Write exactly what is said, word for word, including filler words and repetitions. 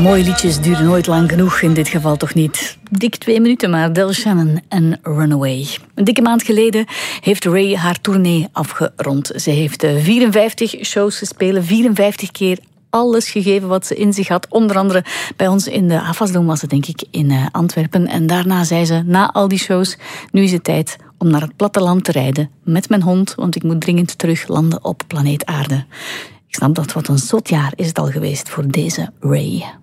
mooie liedjes duren nooit lang genoeg, in dit geval toch niet. Dik twee minuten maar, Del Shannon en Runaway. Een dikke maand geleden heeft Ray haar tournee afgerond. Ze heeft vierenvijftig shows gespeeld, vierenvijftig keer alles gegeven wat ze in zich had. Onder andere bij ons in de Avasdome was het, denk ik, in uh, Antwerpen. En daarna zei ze, na al die shows, nu is het tijd om naar het platteland te rijden met mijn hond, want ik moet dringend terug landen op planeet Aarde. Ik snap dat, wat een zot jaar is het al geweest voor deze Ray.